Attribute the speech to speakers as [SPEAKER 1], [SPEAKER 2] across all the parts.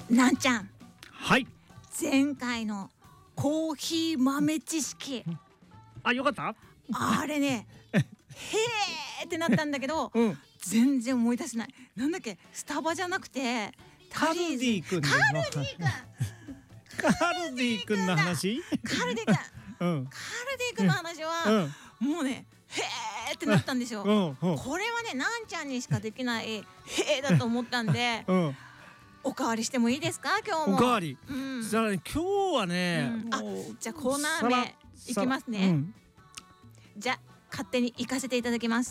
[SPEAKER 1] なんちゃん、
[SPEAKER 2] はい。
[SPEAKER 1] 前回のコーヒー豆知識、
[SPEAKER 2] あ、よかった。
[SPEAKER 1] あれねへーってなったんだけど、
[SPEAKER 2] うん。
[SPEAKER 1] 全然思い出せない。なんだっけ、スタバじゃなくて
[SPEAKER 2] カルディ君の
[SPEAKER 1] カルディ君
[SPEAKER 2] カルディ君の話。
[SPEAKER 1] カルディ君
[SPEAKER 2] うん。
[SPEAKER 1] カルディ君の話は、もうねへーってなったんですよ。
[SPEAKER 2] うん。
[SPEAKER 1] これはね、なんちゃんにしかできないへーだと思ったんで、
[SPEAKER 2] うん。
[SPEAKER 1] おかわりしてもいいですか、今日も。
[SPEAKER 2] おかわり。
[SPEAKER 1] うん、
[SPEAKER 2] じゃあね、今日はね、
[SPEAKER 1] あ、じゃあコーナー名いきますね。じゃあ勝手に行かせていただきます。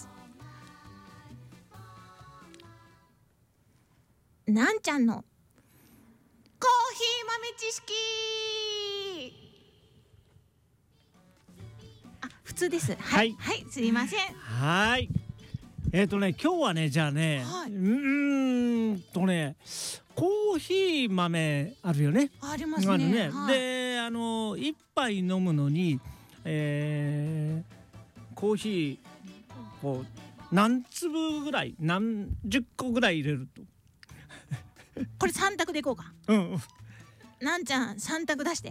[SPEAKER 1] なんちゃんのコーヒー豆知識。あ、普通です。はいはい、すいません。
[SPEAKER 2] はい。今日はね、じゃあね、
[SPEAKER 1] はい、
[SPEAKER 2] コーヒー豆あるよね。
[SPEAKER 1] ありますね。
[SPEAKER 2] はい、で、一杯飲むのに、コーヒーを何粒ぐらい、何十個ぐらい入れると。
[SPEAKER 1] これ3択でいこうか。
[SPEAKER 2] うん。
[SPEAKER 1] なんちゃん3択出して。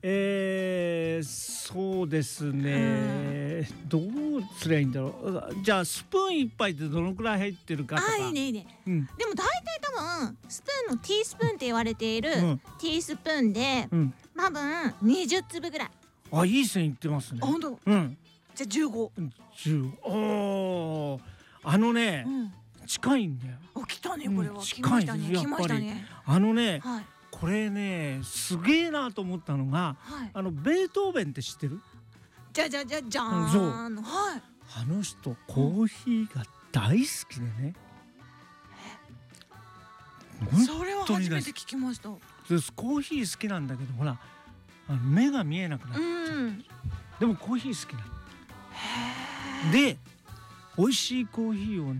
[SPEAKER 2] そうですね。どうすりゃいいんだろう。じゃあスプーン一杯ってどのくらい入ってるかとか。
[SPEAKER 1] いいねいいね。でも大体多分スプーンのティースプーンって言われているティースプーンで、多分20粒ぐらい。
[SPEAKER 2] あ、いい線いってますね。
[SPEAKER 1] 本当。じゃあ15。
[SPEAKER 2] おー、近いんだよ。
[SPEAKER 1] 来たね、これは。
[SPEAKER 2] 来ましたね。
[SPEAKER 1] 来ましたね。
[SPEAKER 2] これね、すげえなと思ったのが、ベートーベンって知ってる？
[SPEAKER 1] じゃーん。
[SPEAKER 2] そう。
[SPEAKER 1] はい。
[SPEAKER 2] あの人コーヒーが大好きでね。
[SPEAKER 1] それは初めて聞きました。
[SPEAKER 2] コーヒー好きなんだけど、ほら、目が見えなくなっちゃう。でもコーヒー好きなの。で、美味しいコーヒーを